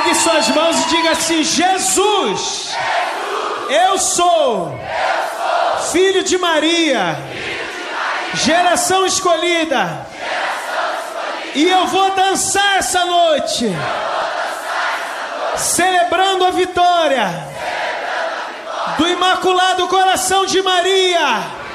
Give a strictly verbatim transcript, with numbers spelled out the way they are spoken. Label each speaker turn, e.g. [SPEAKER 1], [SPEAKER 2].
[SPEAKER 1] Pegue suas mãos e diga assim: Jesus, eu sou filho de Maria, geração escolhida, e eu vou dançar essa noite, celebrando a vitória do Imaculado Coração de Maria.